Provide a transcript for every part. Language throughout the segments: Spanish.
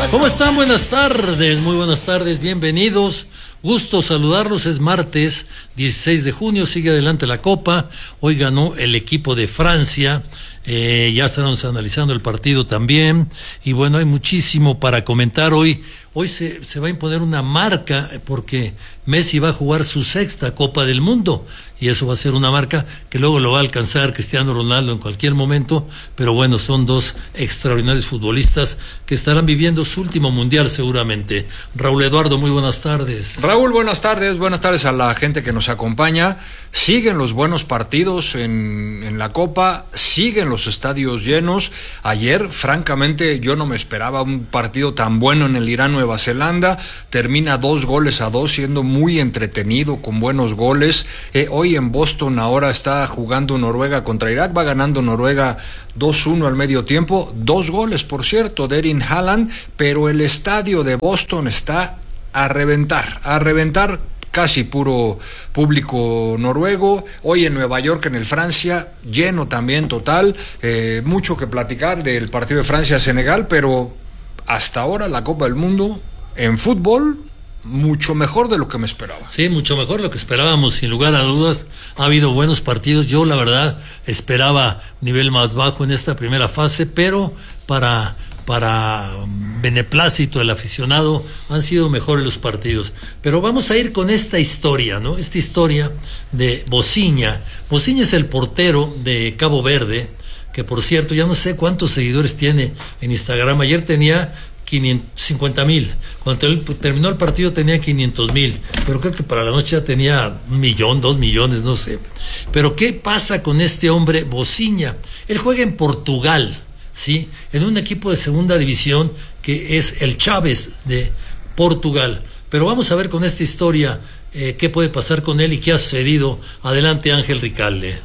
¿Cómo están? Buenas tardes, muy buenas tardes, bienvenidos. Gusto saludarlos, es martes 16 de junio, sigue adelante la Copa. Hoy ganó el equipo de Francia, ya estaremos analizando el partido también. Y bueno, hay muchísimo para comentar hoy. Hoy se va a imponer una marca porque Messi va a jugar su sexta Copa del Mundo y eso va a ser una marca que luego lo va a alcanzar Cristiano Ronaldo en cualquier momento, pero bueno, son dos extraordinarios futbolistas que estarán viviendo su último mundial seguramente. Raúl Eduardo, muy buenas tardes. Raúl, buenas tardes a la gente que nos acompaña. Siguen los buenos partidos en la Copa, siguen los estadios llenos. Ayer, francamente, yo no me esperaba un partido tan bueno en el Irán-Nueva Zelanda. Termina 2-2, siendo muy entretenido, con buenos goles. Hoy en Boston ahora está jugando Noruega contra Irak, va ganando Noruega 2-1 al medio tiempo, 2 goles, por cierto, de Erling Haaland, pero el estadio de Boston está a reventar, casi puro público noruego. Hoy en Nueva York, en el Francia, lleno también total. Mucho que platicar del partido de Francia-Senegal, pero hasta ahora la Copa del Mundo en fútbol mucho mejor de lo que me esperaba. Sí, mucho mejor de lo que esperábamos, sin lugar a dudas. Ha habido buenos partidos. Yo la verdad esperaba nivel más bajo en esta primera fase, pero para beneplácito del aficionado han sido mejores los partidos. Pero vamos a ir con esta historia, ¿no? Esta historia de Vozinha. Vozinha es el portero de Cabo Verde, que por cierto ya no sé cuántos seguidores tiene en Instagram. Ayer tenía 50,000. Cuando él terminó el partido tenía 500,000, pero creo que para la noche ya tenía 1 millón, 2 millones, no sé. Pero ¿qué pasa con este hombre Vozinha? Él juega en Portugal, ¿sí? En un equipo de segunda división que es el Chaves de Portugal. Pero vamos a ver con esta historia qué puede pasar con él y qué ha sucedido. Adelante, Ángel Ricalde.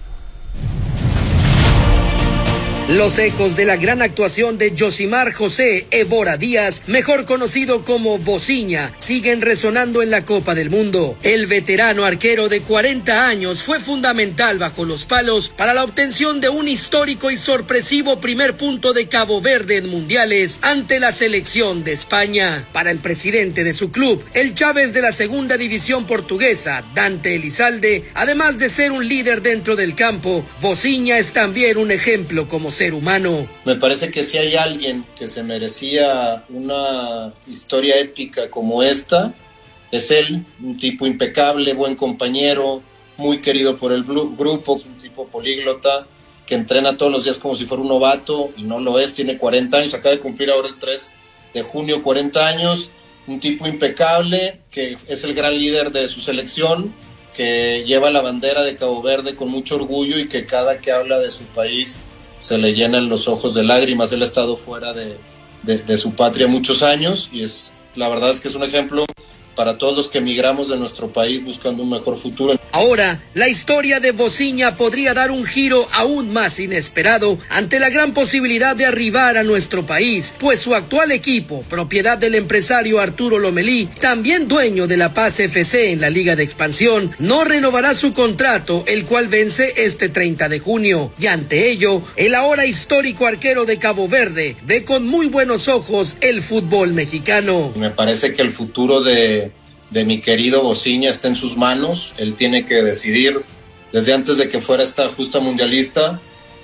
Los ecos de la gran actuación de Yosimar José Évora Díaz, mejor conocido como Vozinha, siguen resonando en la Copa del Mundo. El veterano arquero de 40 años fue fundamental bajo los palos para la obtención de un histórico y sorpresivo primer punto de Cabo Verde en mundiales ante la selección de España. Para el presidente de su club, el Chaves de la segunda división portuguesa, Dante Elizalde, además de ser un líder dentro del campo, Vozinha es también un ejemplo como ser humano. Me parece que si hay alguien que se merecía una historia épica como esta, es él, un tipo impecable, buen compañero, muy querido por el grupo, es un tipo políglota, que entrena todos los días como si fuera un novato, y no lo es, tiene 40 años, acaba de cumplir ahora el 3 de junio 40 años, un tipo impecable, que es el gran líder de su selección, que lleva la bandera de Cabo Verde con mucho orgullo y que cada que habla de su país se le llenan los ojos de lágrimas. Él ha estado fuera de su patria muchos años y la verdad es que es un ejemplo para todos los que emigramos de nuestro país buscando un mejor futuro. Ahora, la historia de Vozinha podría dar un giro aún más inesperado ante la gran posibilidad de arribar a nuestro país, pues su actual equipo, propiedad del empresario Arturo Lomelí, también dueño de La Paz FC en la Liga de Expansión, no renovará su contrato, el cual vence este 30 de junio. Y ante ello, el ahora histórico arquero de Cabo Verde ve con muy buenos ojos el fútbol mexicano. Me parece que el futuro de mi querido Vozinha está en sus manos. Él tiene que decidir. Desde antes de que fuera esta justa mundialista,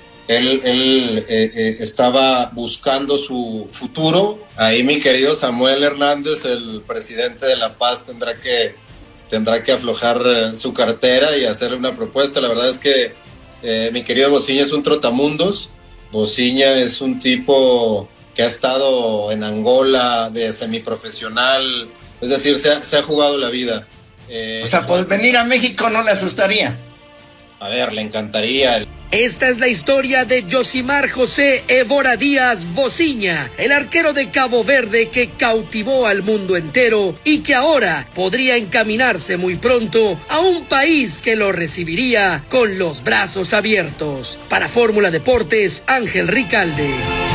él estaba buscando su futuro. Ahí mi querido Samuel Hernández, el presidente de La Paz, tendrá que aflojar su cartera y hacerle una propuesta. La verdad es que mi querido Vozinha es un trotamundos. Vozinha es un tipo que ha estado en Angola de semiprofesional. Es decir, se ha jugado la vida. O sea, pues venir a México no le asustaría. A ver, le encantaría. Esta es la historia de Yosimar José Évora Díaz Vozinha, el arquero de Cabo Verde que cautivó al mundo entero y que ahora podría encaminarse muy pronto a un país que lo recibiría con los brazos abiertos. Para Fórmula Deportes, Ángel Ricalde.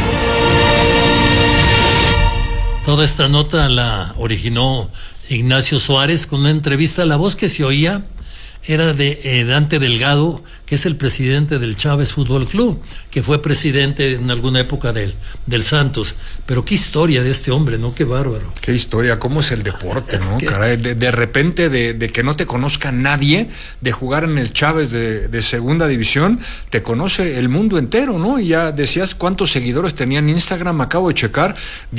Toda esta nota la originó Ignacio Suárez con una entrevista. La voz que se oía era de Dante Delgado, que que es el presidente del Chávez Fútbol Club, que fue presidente en alguna época del Santos. Pero qué historia de este hombre, ¿no? Qué bárbaro. Qué historia, cómo es el deporte, ¿no? Caray, de repente de que no te conozca nadie, de jugar en el Chávez de segunda división, te conoce el mundo entero, ¿no? Y ya decías cuántos seguidores tenía en Instagram, acabo de checar,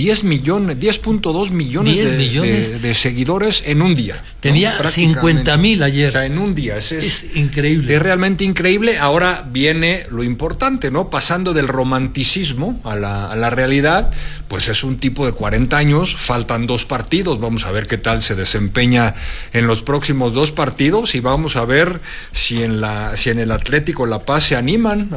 10.2 millones de seguidores en un día. Tenía 50,000 ayer. O sea, en un día. Es increíble. Es realmente increíble. Ahora viene lo importante, ¿no? Pasando del romanticismo a la realidad, pues es un tipo de 40 años, faltan 2 partidos, vamos a ver qué tal se desempeña en los próximos 2 partidos y vamos a ver si en el Atlético La Paz se animan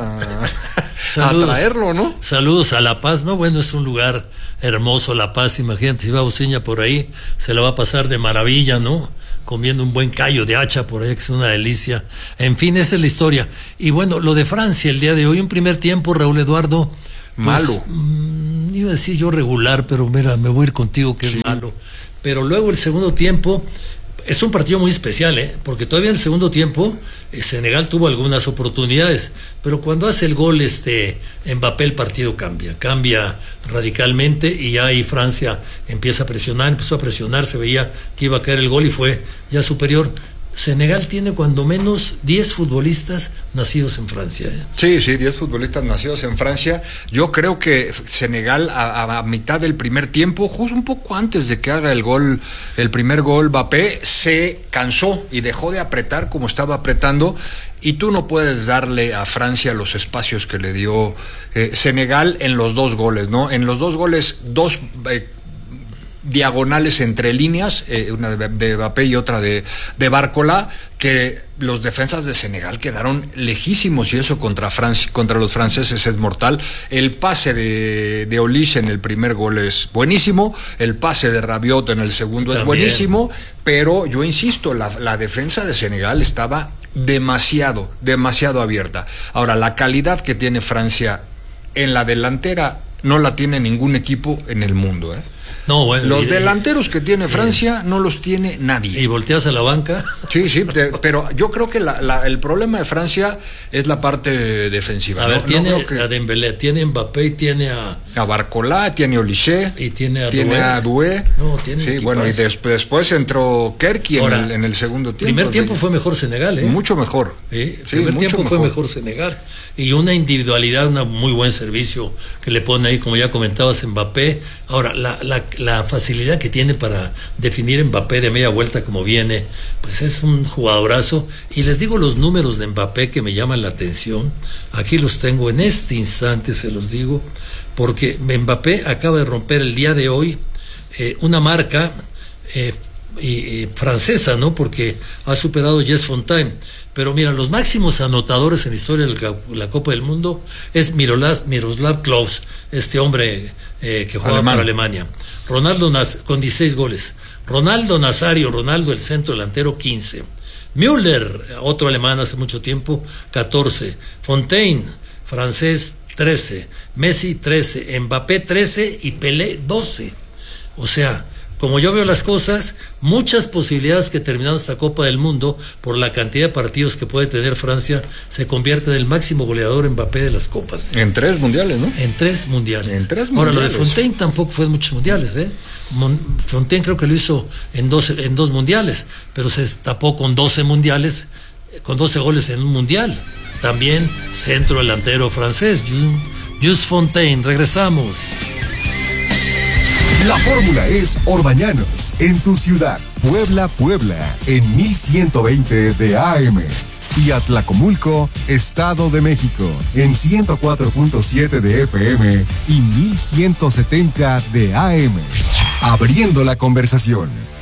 a traerlo, ¿no? Saludos a La Paz, ¿no? Bueno, es un lugar hermoso La Paz, imagínate, si va Bociña por ahí, se la va a pasar de maravilla, ¿no? Comiendo un buen callo de hacha por ahí, que es una delicia. En fin, esa es la historia. Y bueno, lo de Francia el día de hoy, un primer tiempo, Raúl Eduardo, pues, malo. Iba a decir yo regular, pero mira, me voy a ir contigo que es malo. Pero luego el segundo tiempo es un partido muy especial, porque todavía en el segundo tiempo Senegal tuvo algunas oportunidades, pero cuando hace el gol Mbappé, el partido cambia radicalmente, y ya ahí Francia empezó a presionar, se veía que iba a caer el gol y fue ya superior. Senegal tiene cuando menos 10 futbolistas nacidos en Francia. Sí, 10 futbolistas nacidos en Francia. Yo creo que Senegal a mitad del primer tiempo, justo un poco antes de que haga el primer gol, Mbappé se cansó y dejó de apretar como estaba apretando, y tú no puedes darle a Francia los espacios que le dio Senegal en los 2 goles, ¿no? En los 2 goles, 2 diagonales entre líneas, una de Mbappé y otra de Barcola, que los defensas de Senegal quedaron lejísimos, y eso contra los franceses es mortal. El pase de Olise en el primer gol es buenísimo, el pase de Rabiot en el segundo es buenísimo, pero yo insisto, la defensa de Senegal estaba demasiado abierta. Ahora, la calidad que tiene Francia en la delantera no la tiene ningún equipo en el mundo, No, bueno, los delanteros que tiene Francia no los tiene nadie. ¿Y volteas a la banca? Sí, pero yo creo que el problema de Francia es la parte defensiva. A ver, tiene a Dembélé, tiene Mbappé y tiene a Barcola, tiene a Olise y tiene a Doué. No, tiene sí, bueno, y después entró Kerky en el segundo tiempo. Primer tiempo fue mejor Senegal, Mucho mejor. Primer tiempo fue mejor Senegal. Y una individualidad, un muy buen servicio que le pone ahí, como ya comentabas, Mbappé. Ahora, la facilidad que tiene para definir Mbappé de media vuelta como viene, pues es un jugadorazo. Y les digo los números de Mbappé que me llaman la atención. Aquí los tengo en este instante, se los digo, porque Mbappé acaba de romper el día de hoy una marca francesa, ¿no? Porque ha superado Jess Fontaine. Pero mira, los máximos anotadores en la historia de la Copa del Mundo es Miroslav Klose, este hombre que jugaba para Alemania. Ronaldo con 16 goles. Ronaldo Nazario, el centro delantero, 15. Müller, otro alemán hace mucho tiempo, 14. Fontaine, francés, 13. Messi, 13. Mbappé, 13. Y Pelé, 12. O sea, como yo veo las cosas, muchas posibilidades que terminando esta Copa del Mundo, por la cantidad de partidos que puede tener Francia, se convierte en el máximo goleador Mbappé de las Copas. En 3 mundiales, ¿no? En 3 mundiales. Ahora, lo de Fontaine tampoco fue en muchos mundiales, Fontaine creo que lo hizo en 2 mundiales, pero se tapó con 12 mundiales, con 12 goles en un mundial. También centro delantero francés, Jules Fontaine. Regresamos. La fórmula es Orbañanos, en tu ciudad. Puebla, en 1120 de AM. Y Atlacomulco, Estado de México, en 104.7 de FM y 1170 de AM. Abriendo la conversación.